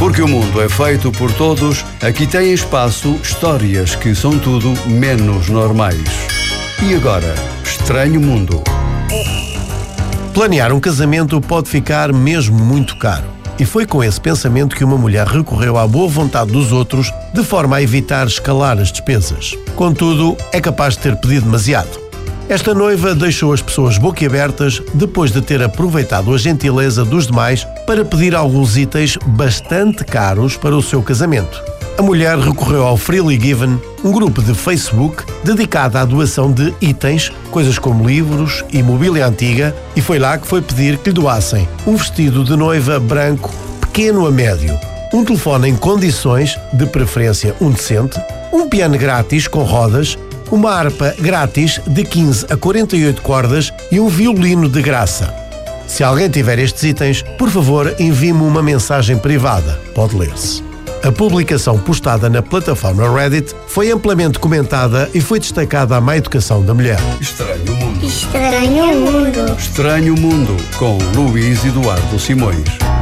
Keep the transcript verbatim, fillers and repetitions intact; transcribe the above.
Porque o mundo é feito por todos, aqui tem espaço histórias que são tudo menos normais. E agora, Estranho Mundo. Planear um casamento pode ficar mesmo muito caro. E foi com esse pensamento que uma mulher recorreu à boa vontade dos outros, de forma a evitar escalar as despesas. Contudo, é capaz de ter pedido demasiado. Esta noiva deixou as pessoas boquiabertas depois de ter aproveitado a gentileza dos demais para pedir alguns itens bastante caros para o seu casamento. A mulher recorreu ao Freely Given, um grupo de Facebook dedicado à doação de itens, coisas como livros e mobília antiga, e foi lá que foi pedir que lhe doassem um vestido de noiva branco pequeno a médio, um telefone em condições, de preferência um decente, um piano grátis com rodas, uma harpa grátis de quinze a quarenta e oito cordas e um violino de graça. Se alguém tiver estes itens, por favor, envie-me uma mensagem privada. Pode ler-se. A publicação postada na plataforma Reddit foi amplamente comentada e foi destacada a má educação da mulher. Estranho Mundo. Estranho Mundo. Estranho Mundo, com Luís Eduardo Simões.